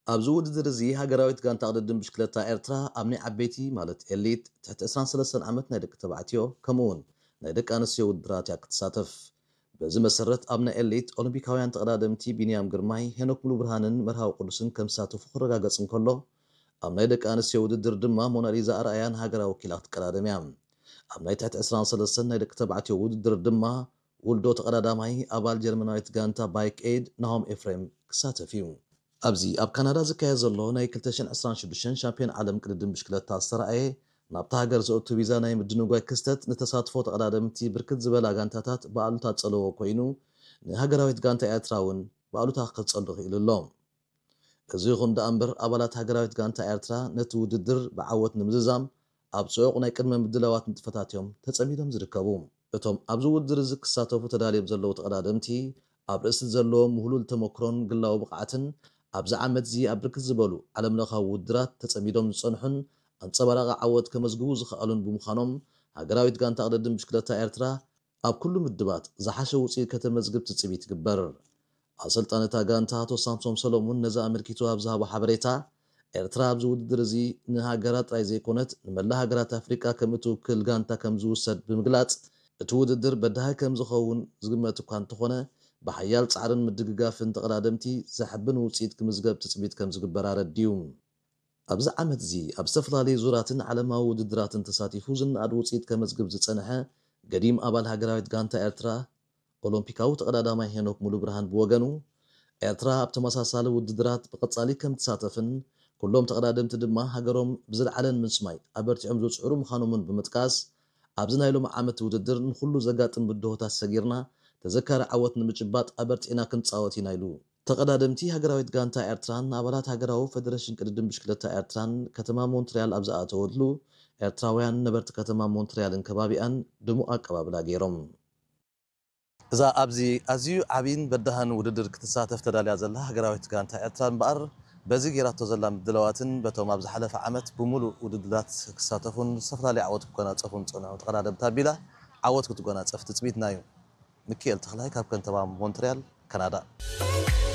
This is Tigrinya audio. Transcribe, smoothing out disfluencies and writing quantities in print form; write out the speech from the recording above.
ኣብዚ ውድድር እዚ ሃገራዊት ጋንታ ቅድድም ብሽክለታ ኤርትራ ኣብ ናይ ዓበይቲ ማለት ኤሊት ትሕቲ 23 ዓመት ናይ ደቂ ተባዕትዮ ከምኡውን ናይ ደቂ ኣንስትዮ ውድድራት እያ ክትሳተፍ። በዚ መሰረት ኣብ ናይ ኤሊት ኦሎምፒካውያን ተቀዳደምቲ ቢንያም ግርማይ፣ ሄኖክ ሙሉ ብርሃንን መርሃዊ ቅዱስን ከም ዝሳተፉ ክረጋገጽ እንከሎ ኣብ ናይ ደቂ ኣንስትዮ ውድድር ድማ ሞናሊዛ ኣርኣያን ሃገራዊ ወኪላ ክትቀዳደም እያ። ኣብ ናይ ትሕቲ 23 ናይ ደቂ ተባዕትዮ ውድድር ድማ ውልዶ ተቀዳዳማይ ኣባል ጀርመናዊት ጋንታ ባይክ ኤድ ናሆም ኤፍሬም ክሳተፍ እዩ። ኣብዚ ኣብ ካናዳ ዝካየድ ዘሎ ናይ 2026 ሻምፒዮን ዓለም ቅድድም ብሽክለታ ዝተረኣየ ናብታ ሃገር ዘእቱ ቪዛ ናይ ምድንጓይ ክስተት ንተሳትፎ ተቀዳደምቲ ብርክት ዝበላ ጋንታታት በኣሉታ ፀለዎ ኮይኑ ንሃገራዊት ጋንታ ኤርትራ እውን በኣሉታ ክፀሉ ክኢሉ ኣሎ። እዚ ይኹን ደኣ እምበር ኣባላት ሃገራዊት ጋንታ ኤርትራ ነቲ ውድድር ብዓወት ንምዝዛም ኣብ ጽዑቕ ናይ ቅድመ ምድላዋት ንጥፈታት እዮም ተጸሚዶም ዝርከቡ። እቶም ኣብዚ ውድድር እዚ ክሳተፉ ተዳልዮም ዘለዉ ተቀዳደምቲ ኣብ ርእሲ ዘለዎም ምሁሉል ተመክሮን ግላዊ ብቕዓትን ኣብዚ ዓመት እዚ ኣብ ብርክት ዝበሉ ዓለምለኻዊ ውድድራት ተጸሚዶም ዝጸንሑን ኣንጸባራቒ ዓወት ከመዝግቡ ዝኽኣሉን ብምዃኖም ሃገራዊት ጋንታ ቅድድም ብሽክለታ ኤርትራ ኣብ ኩሉ ምድባት ዝሓሸ ውፅኢት ከተመዝግብ ትፅቢት ይግበር። ኣሰልጣኒ እታ ጋንታ ኣቶ ሳምሶም ሰሎሙን ነዚ ኣመልኪቱ ኣብ ዝሃቦ ሓበሬታ ኤርትራ ኣብዚ ውድድር እዚ ንሃገራት ጥራይ ዘይኮነት ንመላ ሃገራት ኣፍሪቃ ከም እትውክል ጋንታ ከም ዝውሰድ ብምግላጽ እቲ ውድድር በዳሂ ከም ዝኸውን ዝግመት እኳ እንተኾነ ብሓያል ጻዕርን ምድግጋፍን ተቀዳደምቲ ዘሕብን ውፅኢት ክምዝገብ ትፅቢት ከም ዝግበር ኣረድዩ። ኣብዚ ዓመት እዚ ኣብ ዝተፈላለዩ ዙራትን ዓለማዊ ውድድራትን ተሳቲፉ ዝነኣድ ውፅኢት ከመዝግብ ዝጸንሐ ገዲም ኣባል ሃገራዊት ጋንታ ኤርትራ ኦሎምፒካዊ ተቀዳዳማይ ሄኖክ ሙሉ ብርሃን ብወገኑ ኤርትራ ኣብ ተመሳሳሊ ውድድራት ብቐጻሊ ከም ትሳተፍን ኩሎም ተቀዳደምቲ ድማ ሃገሮም ብዝለዓለን ምንስማይ ኣበርቲዖም ዝፅዕሩ ምዃኖምን ብምጥቃስ ኣብዚ ናይ ሎሚ ዓመት ውድድር ንኩሉ ዘጋጥም ብድሆታት ሰጊርና ተዘካሪ ዓወት ንምጭባጥ ኣበርቲዕና ክንፃወት ኢና ኢሉ። ተቀዳደምቲ ሃገራዊት ጋንታ ኤርትራን ኣባላት ሃገራዊ ፌደሬሽን ቅድድም ብሽክለታ ኤርትራን ከተማ ሞንትሪያል ኣብ ዝኣተወሉ ኤርትራውያን ነበርቲ ከተማ ሞንትሪያልን ከባቢኣን ድሙቕ ኣቀባብላ ገይሮም። እዛ ኣብዚ ኣዝዩ ዓብይን በዳህን ውድድር ክትሳተፍ ተዳልያ ዘላ ሃገራዊት ጋንታ ኤርትራ እምበኣር በዚ ጌራቶ ዘላ ምድለዋትን በቶም ኣብ ዝሓለፈ ዓመት ብሙሉእ ውድድራት ክሳተፉን ዝተፈላለዩ ዓወት ክጎናፀፉን ዝፀንሑ ተቀዳደምቲ ኣቢላ ዓወት ክትጎናፀፍ ትፅቢትና እዩ። ሚካኤል ተክላይ ካብ ከንተማ ሞንትሪያል ካናዳ።